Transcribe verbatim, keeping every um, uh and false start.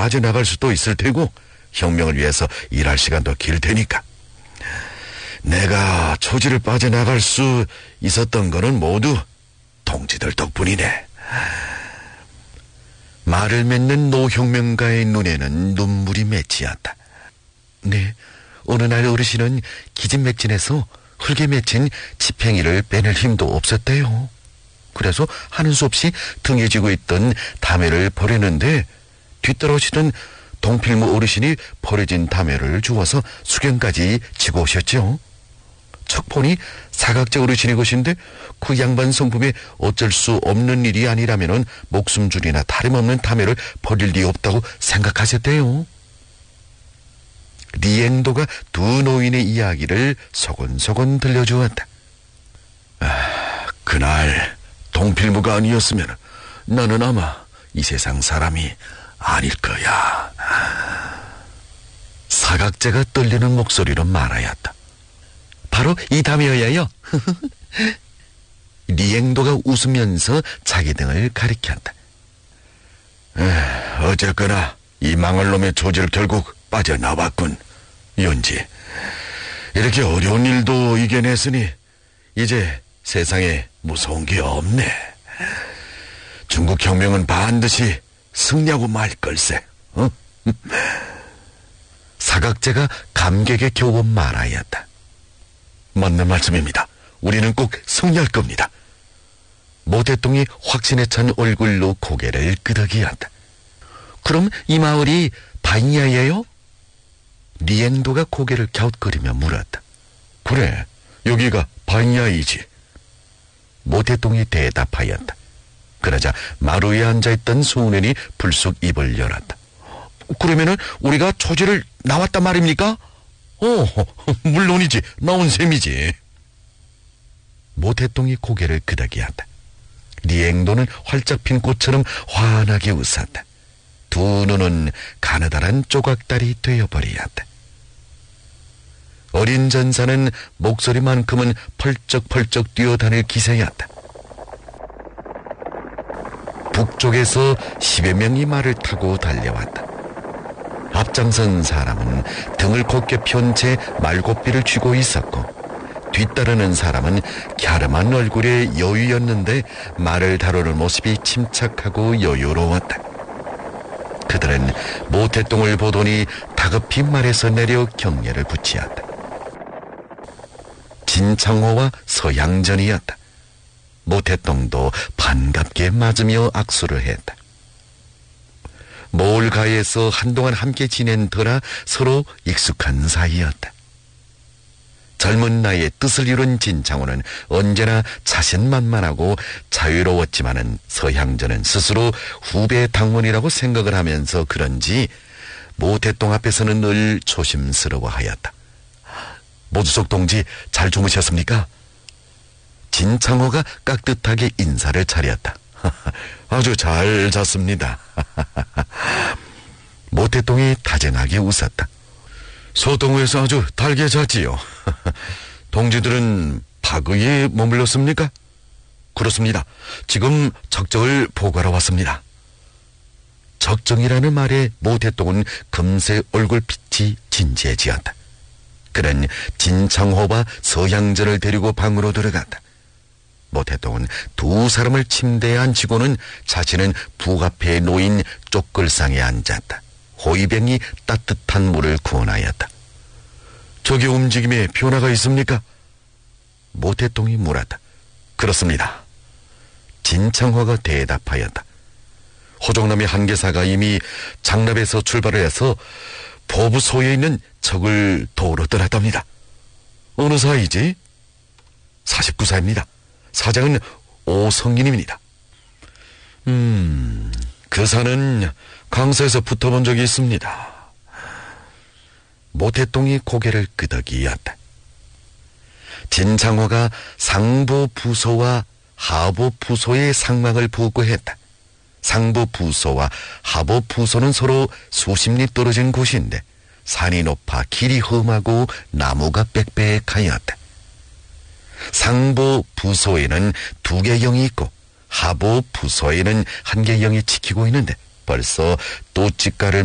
빠져나갈 수도 있을 테고 혁명을 위해서 일할 시간도 길 테니까. 내가 초지를 빠져나갈 수 있었던 거는 모두 동지들 덕분이네. 말을 맺는 노혁명가의 눈에는 눈물이 맺히었다. 네, 어느 날 어르신은 기진맥진해서 흙에 맺힌 지팽이를 빼낼 힘도 없었대요. 그래서 하는 수 없이 등에 지고 있던 담회를 버리는데 뒤따라오시던 동필무 어르신이 버려진 담회를 주워서 수경까지 지고 오셨죠. 척 보니 사각자 어르신의 것인데 그 양반 성품에 어쩔 수 없는 일이 아니라면 목숨줄이나 다름없는 담회를 버릴 리 없다고 생각하셨대요. 리앵도가 두 노인의 이야기를 소곤소곤 들려주었다. 아, 그날 동필무가 아니었으면 나는 아마 이 세상 사람이 아닐 거야. 사각자가 떨리는 목소리로 말하였다. 바로 이 담이어야요. 리앵도가 웃으면서 자기 등을 가리켰다. 에, 어쨌거나 이 망할 놈의 조지를 결국 빠져나왔군. 연지, 이렇게 어려운 일도 이겨냈으니 이제 세상에 무서운 게 없네. 중국 혁명은 반드시 승리하고 말 걸세. 어? 사각제가 감격에 겨워 말하였다. 맞는 말씀입니다. 우리는 꼭 승리할 겁니다. 모태똥이 확신에 찬 얼굴로 고개를 끄덕이었다. 그럼 이 마을이 바이냐예요? 리앵도가 고개를 갸웃거리며 물었다. 그래, 여기가 바이냐이지. 모태똥이 대답하였다. 그러자 마루에 앉아있던 소년이 불쑥 입을 열었다. 그러면은 우리가 초지를 나왔단 말입니까? 어, 물론이지. 나온 셈이지. 모태똥이 고개를 끄덕이었다. 리앵도는 활짝 핀 꽃처럼 환하게 웃었다. 두 눈은 가느다란 조각달이 되어버리었다. 어린 전사는 목소리만큼은 펄쩍펄쩍 뛰어다닐 기세였다. 북쪽에서 십여 명이 말을 타고 달려왔다. 앞장선 사람은 등을 곧게 편 채 말고삐를 쥐고 있었고 뒤따르는 사람은 갸름한 얼굴의 여유였는데 말을 다루는 모습이 침착하고 여유로웠다. 그들은 모태똥을 보더니 다급히 말에서 내려 경례를 붙이었다. 진창호와 서양전이었다. 모태똥도 반갑게 맞으며 악수를 했다. 몰가에서 한동안 함께 지낸 터라 서로 익숙한 사이였다. 젊은 나이에 뜻을 이룬 진창호는 언제나 자신만만하고 자유로웠지만은 서향전은 스스로 후배 당원이라고 생각을 하면서 그런지 모태똥 앞에서는 늘 조심스러워하였다. 모두석 동지 잘 주무셨습니까? 진창호가 깍듯하게 인사를 차렸다. 아주 잘 잤습니다. 모태똥이 다정하게 웃었다. 소동호에서 아주 달게 잤지요. 동지들은 파거에 머물렀습니까? 그렇습니다. 지금 적정을 보고하러 왔습니다. 적정이라는 말에 모태똥은 금세 얼굴빛이 진지해지었다. 그는 진창호와 서양전을 데리고 방으로 들어갔다. 모태똥은 두 사람을 침대에 앉히고는 자신은 북 앞에 놓인 쪽글상에 앉았다. 호위병이 따뜻한 물을 구원하였다. 저기 움직임에 변화가 있습니까? 모태똥이 물었다. 그렇습니다. 진창호가 대답하였다. 호종남의 한계사가 이미 장납에서 출발을 해서 보부소에 있는 적을 도우러 떠났답니다. 어느 사이지? 사십구 사입니다. 사장은 오성인입니다. 음, 그 사는 강서에서 붙어본 적이 있습니다. 모태똥이 고개를 끄덕이었다. 진창호가 상부 부소와 하부 부소의 상막을 보고했다. 상부 부소와 하부 부소는 서로 수십 리 떨어진 곳인데 산이 높아 길이 험하고 나무가 빽빽하였다. 상부 부소에는 두 개 영이 있고 하부 부소에는 한 개 영이 지키고 있는데 벌써 또 집가를